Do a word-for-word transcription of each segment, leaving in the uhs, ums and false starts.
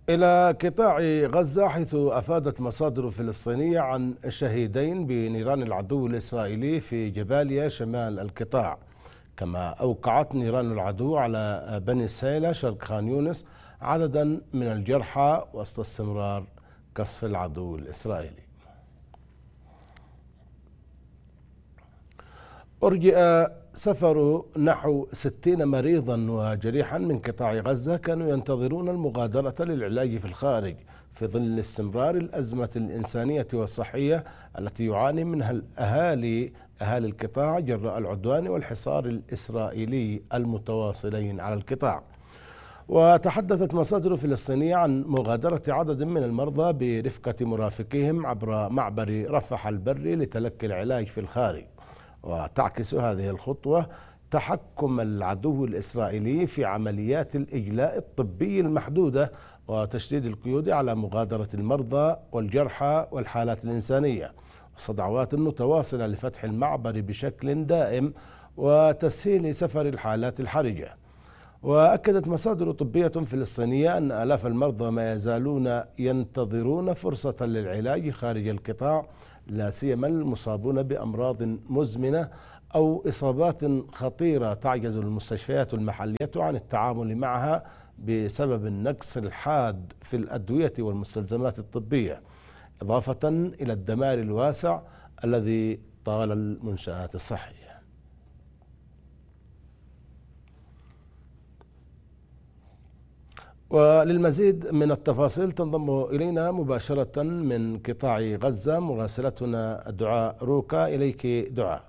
إلى قطاع غزة، حيث أفادت مصادر فلسطينية عن شهيدين بنيران العدو الإسرائيلي في جباليا شمال القطاع. كما أوقعت نيران العدو على بني سيلة شرق خان يونس عددا من الجرحى وسط استمرار قصف العدو الإسرائيلي. أرجئ سفر نحو ستين مريضا وجريحا من قطاع غزة كانوا ينتظرون المغادرة للعلاج في الخارج في ظل استمرار الأزمة الإنسانية والصحية التي يعاني منها الأهالي أهالي القطاع جراء العدوان والحصار الإسرائيلي المتواصلين على القطاع. وتحدثت مصادر فلسطينية عن مغادرة عدد من المرضى برفقة مرافقيهم عبر معبر رفح البري لتلقي العلاج في الخارج. وتعكس هذه الخطوة تحكم العدو الإسرائيلي في عمليات الإجلاء الطبي المحدودة وتشديد القيود على مغادرة المرضى والجرحى والحالات الإنسانية، وصدعات متواصلة لفتح المعبر بشكل دائم وتسهيل سفر الحالات الحرجة. وأكدت مصادر طبية فلسطينية أن آلاف المرضى ما يزالون ينتظرون فرصة للعلاج خارج القطاع، لا سيما المصابون بأمراض مزمنة أو إصابات خطيرة تعجز المستشفيات المحلية عن التعامل معها بسبب النقص الحاد في الأدوية والمستلزمات الطبية، إضافة إلى الدمار الواسع الذي طال المنشآت الصحية. وللمزيد من التفاصيل تنضم إلينا مباشرة من قطاع غزة مراسلتنا دعاء روكا. إليك دعاء.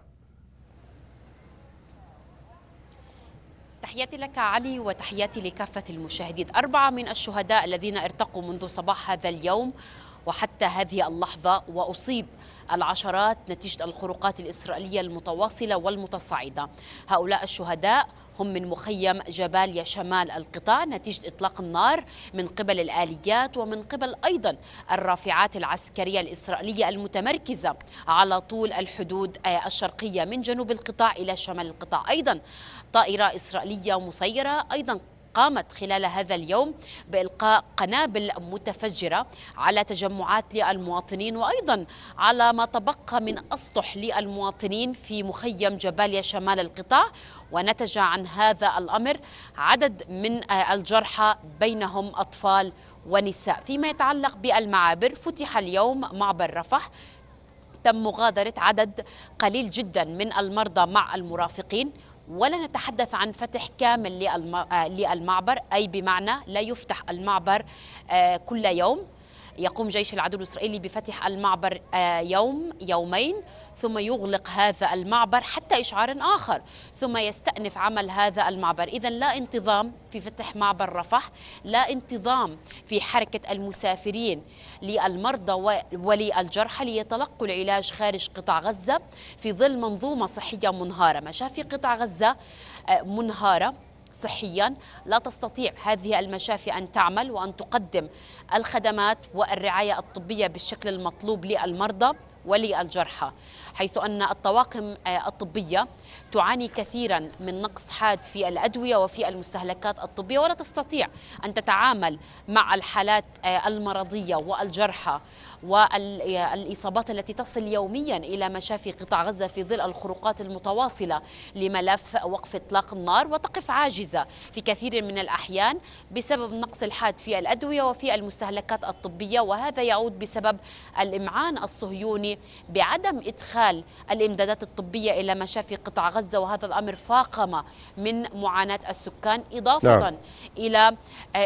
تحياتي لك علي وتحياتي لكافة المشاهدين. أربعة من الشهداء الذين ارتقوا منذ صباح هذا اليوم وحتى هذه اللحظة، وأصيب العشرات نتيجة الخروقات الإسرائيلية المتواصلة والمتصاعدة. هؤلاء الشهداء هم من مخيم جباليا شمال القطاع نتيجة إطلاق النار من قبل الآليات ومن قبل أيضا الرافعات العسكرية الإسرائيلية المتمركزة على طول الحدود الشرقية من جنوب القطاع إلى شمال القطاع. أيضا طائرة إسرائيلية مسيرة أيضا قامت خلال هذا اليوم بإلقاء قنابل متفجرة على تجمعات للمواطنين وأيضا على ما تبقى من أسطح للمواطنين في مخيم جباليا شمال القطاع، ونتج عن هذا الأمر عدد من الجرحى بينهم أطفال ونساء. فيما يتعلق بالمعابر، فتح اليوم معبر رفح، تم مغادرة عدد قليل جدا من المرضى مع المرافقين، ولا نتحدث عن فتح كامل للمعبر، أي بمعنى لا يفتح المعبر كل يوم. يقوم جيش العدو الإسرائيلي بفتح المعبر يوم يومين ثم يغلق هذا المعبر حتى إشعار آخر ثم يستأنف عمل هذا المعبر. إذن لا انتظام في فتح معبر رفح، لا انتظام في حركة المسافرين للمرضى وللجرحى ليتلقوا العلاج خارج قطاع غزة في ظل منظومة صحية منهارة. مشافي قطاع غزة منهارة صحيا، لا تستطيع هذه المشافي أن تعمل وأن تقدم الخدمات والرعاية الطبية بالشكل المطلوب للمرضى وللجرحى، حيث أن الطواقم الطبية تعاني كثيرا من نقص حاد في الأدوية وفي المستهلكات الطبية، ولا تستطيع أن تتعامل مع الحالات المرضية والجرحى والإصابات التي تصل يوميا إلى مشافي قطاع غزة في ظل الخروقات المتواصلة لملف وقف إطلاق النار، وتقف عاجزة في كثير من الأحيان بسبب نقص الحاد في الأدوية وفي المستهلكات الطبية. وهذا يعود بسبب الإمعان الصهيوني بعدم إدخال الإمدادات الطبية إلى مشافي قطاع غزة، وهذا الأمر فاقم من معاناة السكان، إضافة نعم. إلى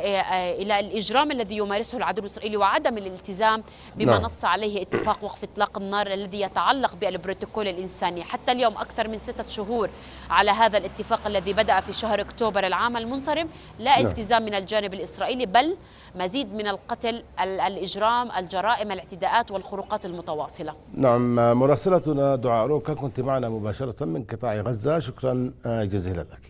إلى الإجرام الذي يمارسه العدو الإسرائيلي وعدم الالتزام بما نعم. نص عليه اتفاق وقف إطلاق النار الذي يتعلق بالبروتوكول الإنساني. حتى اليوم أكثر من ستة شهور على هذا الاتفاق الذي بدأ في شهر أكتوبر العام المنصرم، لا نعم. التزام من الجانب الإسرائيلي، بل مزيد من القتل، الإجرام، الجرائم، الاعتداءات والخروقات المتواصلة. نعم، مراسلتنا دعاء روكا كنت معنا مباشرة من قطاع غزة، شكرا جزيلا لك.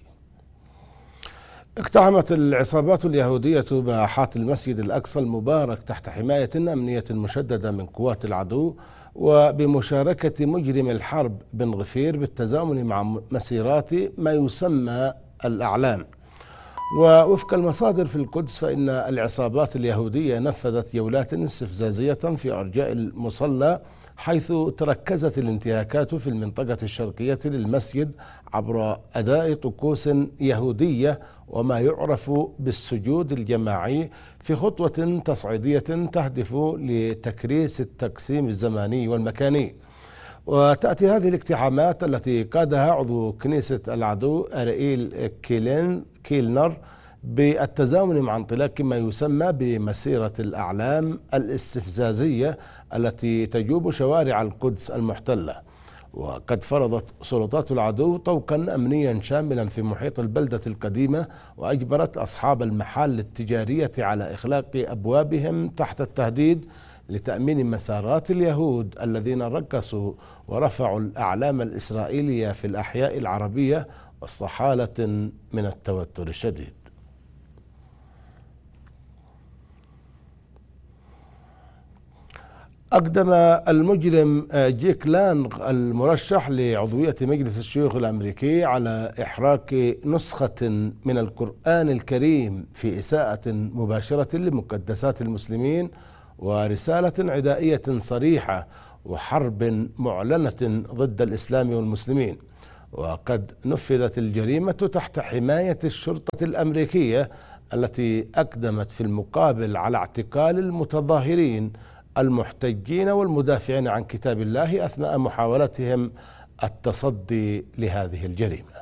اقتحمت العصابات اليهودية باحات المسجد الأقصى المبارك تحت حماية أمنية مشددة من قوات العدو وبمشاركة مجرم الحرب بن غفير بالتزامن مع مسيرات ما يسمى الأعلام. ووفق المصادر في القدس فإن العصابات اليهودية نفذت جولات استفزازية في أرجاء المصلى، حيث تركزت الانتهاكات في المنطقة الشرقية للمسجد عبر أداء طقوس يهودية وما يعرف بالسجود الجماعي في خطوة تصعيدية تهدف لتكريس التقسيم الزماني والمكاني. وتأتي هذه الاقتحامات التي قادها عضو كنيسة العدو أريئيل كيلين كيلنر بالتزامن مع انطلاق ما يسمى بمسيرة الأعلام الاستفزازية التي تجوب شوارع القدس المحتلة. وقد فرضت سلطات العدو طوقا أمنيا شاملا في محيط البلدة القديمة، وأجبرت أصحاب المحال التجارية على إغلاق أبوابهم تحت التهديد لتأمين مسارات اليهود الذين رقصوا ورفعوا الأعلام الإسرائيلية في الأحياء العربية وسط حالة من التوتر الشديد. أقدم المجرم جيك لانغ المرشح لعضوية مجلس الشيوخ الأمريكي على إحراق نسخة من القرآن الكريم في إساءة مباشرة لمقدسات المسلمين ورسالة عدائية صريحة وحرب معلنة ضد الإسلام والمسلمين. وقد نفذت الجريمة تحت حماية الشرطة الأمريكية التي أقدمت في المقابل على اعتقال المتظاهرين المحتجين والمدافعين عن كتاب الله أثناء محاولتهم التصدي لهذه الجريمة.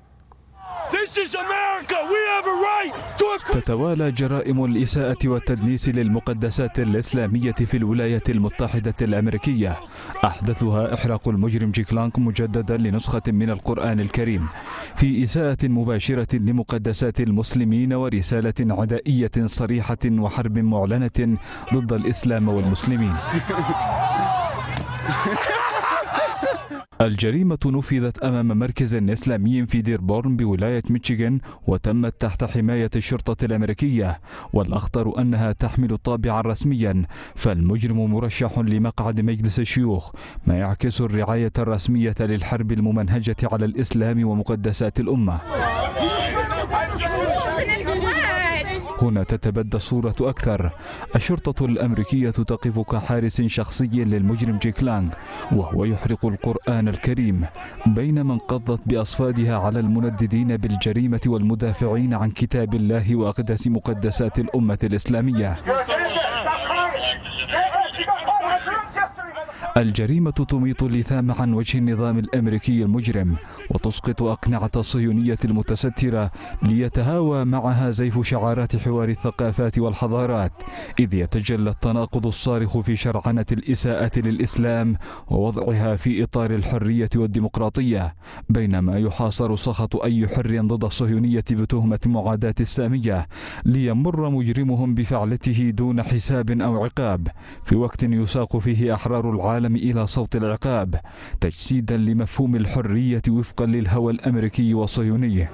تتوالى جرائم الإساءة والتدنيس للمقدسات الإسلامية في الولايات المتحدة الأمريكية، أحدثها إحراق المجرم جيك لانغ مجددا لنسخة من القرآن الكريم في إساءة مباشرة لمقدسات المسلمين ورسالة عدائية صريحة وحرب معلنة ضد الإسلام والمسلمين. الجريمة نفذت أمام مركز إسلامي في ديربورن بولاية ميشيغان، وتمت تحت حماية الشرطة الأمريكية، والأخطر أنها تحمل طابعا رسميا، فالمجرم مرشح لمقعد مجلس الشيوخ، ما يعكس الرعاية الرسمية للحرب الممنهجة على الإسلام ومقدسات الأمة. هنا تتبدى الصورة أكثر. الشرطة الأمريكية تقف كحارس شخصي للمجرم جيك لانغ وهو يحرق القرآن الكريم، بينما انقضت بأصفادها على المنددين بالجريمة والمدافعين عن كتاب الله وأقدس مقدسات الأمة الإسلامية. الجريمة تميط اللثام عن وجه النظام الأمريكي المجرم، وتسقط أقنعة الصهيونية المتسترة ليتهاوى معها زيف شعارات حوار الثقافات والحضارات، إذ يتجلى التناقض الصارخ في شرعنة الإساءة للإسلام ووضعها في إطار الحرية والديمقراطية، بينما يحاصر سخط أي حر ضد الصهيونية بتهمة معاداة السامية ليمر مجرمهم بفعلته دون حساب أو عقاب، في وقت يساق فيه أحرار العالم إلى صوت العقاب، تجسيدا لمفهوم الحرية وفقا للهوى الأمريكي والصهيوني.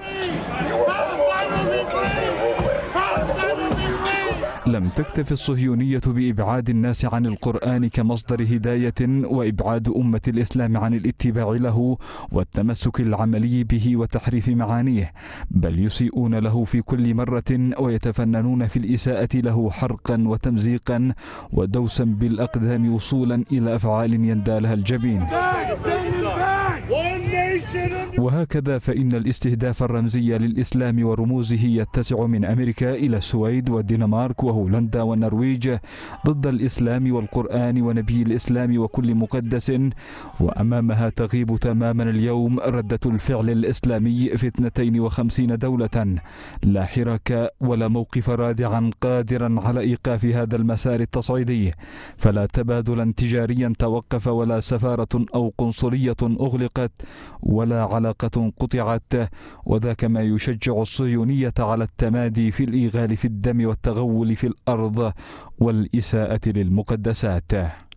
لم تكتف الصهيونية بإبعاد الناس عن القرآن كمصدر هداية وإبعاد أمة الإسلام عن الاتباع له والتمسك العملي به وتحريف معانيه، بل يسيئون له في كل مرة ويتفننون في الإساءة له حرقا وتمزيقا ودوسا بالأقدام وصولا إلى أفعال يندى لها الجبين. وهكذا فإن الاستهداف الرمزي للإسلام ورموزه يتسع من أمريكا إلى السويد والدنمارك وهولندا والنرويج ضد الإسلام والقرآن ونبي الإسلام وكل مقدس، وأمامها تغيب تماما اليوم ردة الفعل الإسلامي في اثنتين وخمسين دولة، لا حراك ولا موقف رادعا قادرا على إيقاف هذا المسار التصعيدي، فلا تبادلا تجاريا توقف ولا سفارة أو قنصلية أغلقت ولا علاقة قطعت، وذاك ما يشجع الصهيونية على التمادي في الإيغال في الدم والتغول في الأرض والإساءة للمقدسات.